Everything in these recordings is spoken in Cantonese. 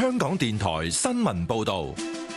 香港電台新聞報道。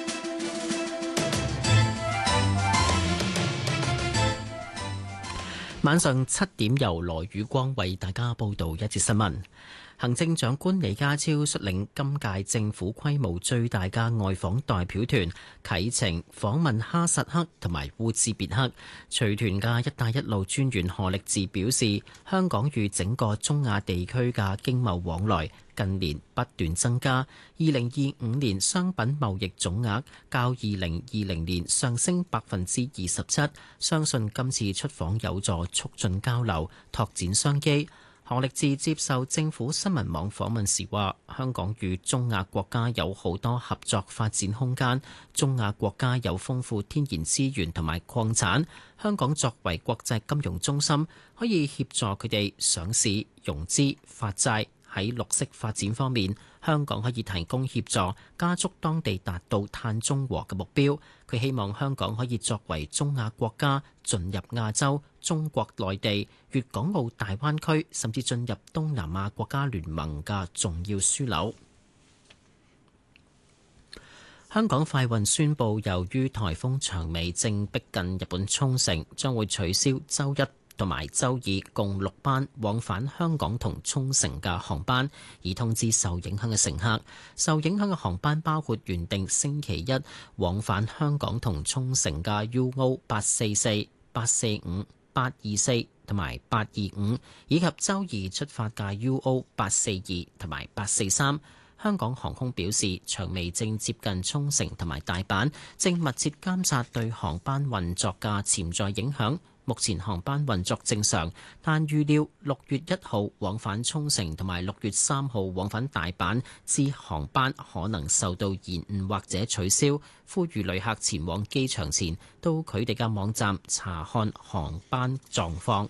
晚上7點，由羅宇光為大家報道一節新聞。行政長官李家超率領今屆政府規模最大嘅外訪代表團啟程訪問哈薩克同埋烏茲別克。隨團嘅「一帶一路」專員何力智表示，香港與整個中亞地區嘅經貿往來近年不斷增加。2025年商品貿易總額較2020年上升27%，相信今次出訪有助促進交流、拓展商機。何力智接受政府新聞網訪問時話，香港與中亞國家有好多合作發展空間，中亞國家有豐富天然資源同埋礦產，香港作為國際金融中心，可以協助佢哋上市、融資、發債。喺綠色發展方面，香港可以提供協助，加速當地達到碳中和嘅目標。佢希望香港可以作為中亞國家進入亞洲、中國內地、粵港澳大灣區，甚至進入東南亞國家聯盟嘅重要樞紐。香港快運宣布，由於颱風長尾正逼近日本沖繩，將會取消周一同埋周二共6班往返香港同沖繩嘅航班，以通知受影響嘅乘客。受影響嘅航班包括原定星期一往返香港同沖繩嘅 UO844、845、824同埋825，以及周二出發嘅 UO842同埋843。香港航空表示，長尾正接近沖繩同埋大阪，正密切監察對航班運作嘅潛在影響。目前航班運作正常，但預料6月1號往返沖繩同埋6月3號往返大阪之航班可能受到延誤或者取消。呼籲旅客前往機場前到佢哋嘅網站查看航班狀況。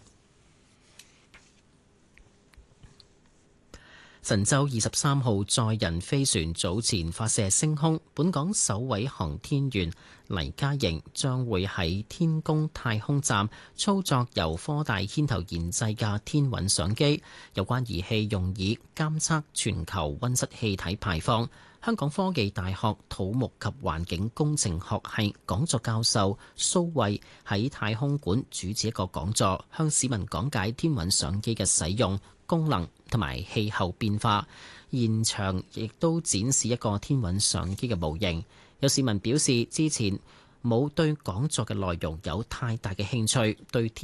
神舟23號載人飛船早前發射升空，本港首位航天員黎嘉瑩將會喺天宮太空站操作由科大牽頭研製嘅天韻相機，有關儀器用以監測全球溫室氣體排放。香港科技大學土木及環境工程學系講座教授蘇慧喺太空館主持一個講座，向市民講解天韻相機嘅使用、功能同埋氣候變化。現場亦都展示一個天韻相機嘅模型。有市民表示之前冇對講座嘅內容有太大嘅興趣，對天